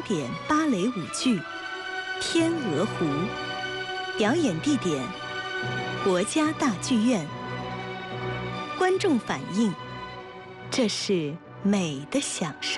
典芭蕾舞剧《天鹅湖》，表演地点国家大剧院。观众反映，这是美的享受。